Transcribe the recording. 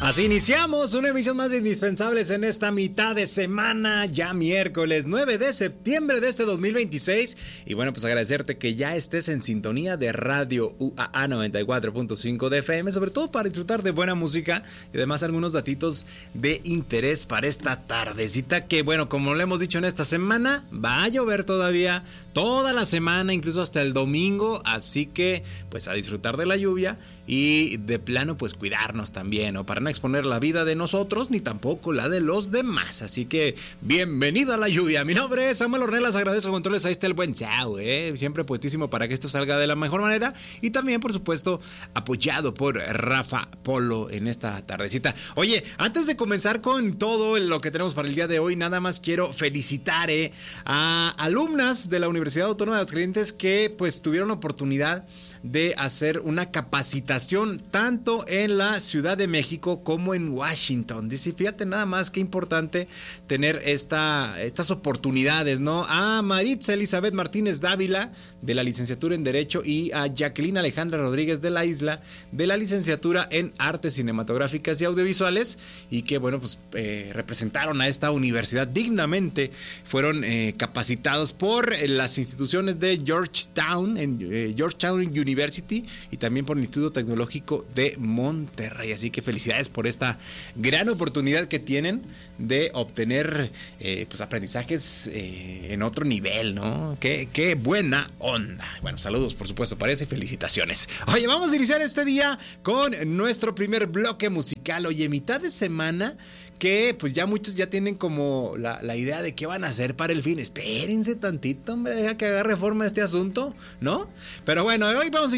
Así iniciamos una emisión más de Indispensables en esta mitad de semana, ya miércoles 9 de septiembre de este 2026. Y bueno, pues agradecerte que ya estés en sintonía de Radio UAA 94.5 de FM, sobre todo para disfrutar de buena música y además algunos datitos de interés para esta tardecita que, bueno, como lo hemos dicho en esta semana, va a llover todavía toda la semana, incluso hasta el domingo, así que pues a disfrutar de la lluvia y de plano pues cuidarnos también, ¿no? Para no exponer la vida de nosotros ni tampoco la de los demás. Así que bienvenido a la lluvia. Mi nombre es Samuel Ornelas, agradezco controles, ahí está el buen Chao, siempre puestísimo para que esto salga de la mejor manera y también por supuesto apoyado por Rafa Polo en esta tardecita. Oye, antes de comenzar con todo lo que tenemos para el día de hoy, nada más quiero felicitar a alumnas de la Universidad Autónoma de Aguascalientes que pues tuvieron la oportunidad de hacer una capacitación tanto en la Ciudad de México como en Washington. Dice, fíjate nada más qué importante tener estas oportunidades, ¿no? A Maritza Elizabeth Martínez Dávila de la licenciatura en Derecho y a Jacqueline Alejandra Rodríguez de la Isla de la licenciatura en Artes Cinematográficas y Audiovisuales y que, bueno, pues representaron a esta universidad dignamente. Fueron capacitados por las instituciones de Georgetown University y también por el Instituto Tecnológico de Monterrey. Así que felicidades por esta gran oportunidad que tienen de obtener pues aprendizajes en otro nivel, ¿no? Qué buena onda. Bueno, saludos por supuesto para eso y felicitaciones. Oye, vamos a iniciar este día con nuestro primer bloque musical. Oye, mitad de semana que pues ya muchos ya tienen como la idea de qué van a hacer para el fin. Espérense tantito, hombre, deja que agarre forma este asunto, ¿no? Pero bueno, hoy vamos a